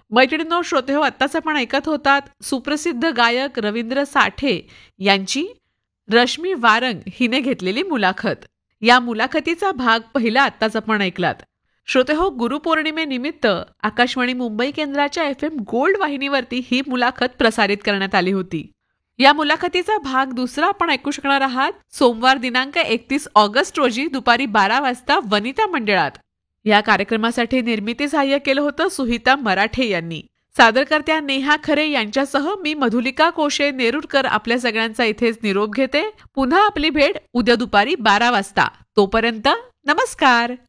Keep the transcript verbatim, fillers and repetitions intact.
मैत्रिणींनो, श्रोते हो, आत्ताच आपण ऐकत होतात सुप्रसिद्ध गायक रवींद्र साठे यांची रश्मी वारंग हिने घेतलेली मुलाखत. या मुलाखतीचा भाग पहिला आत्ताच आपण ऐकलात. श्रोते हो, गुरुपौर्णिमेनिमित्त आकाशवाणी मुंबई केंद्राच्या एफ एम गोल्ड वाहिनीवरती ही मुलाखत प्रसारित करण्यात आली होती. या मुलाखतीचा भाग दुसरा आपण ऐकू शकणार आहात सोमवार दिनांक एकतीस ऑगस्ट रोजी दुपारी बारा वाजता वनिता मंडळात. या कार्यक्रमासाठी निर्मिती सहाय्य केलं होतं सुहिता मराठे यांनी. सादरकर्त्या नेहा खरे यांच्यासह मी मधुलिका कोशे नेरुरकर आपल्या सगळ्यांचा इथेच निरोप घेते. पुन्हा आपली भेट उद्या दुपारी बारा वाजता. तोपर्यंत नमस्कार.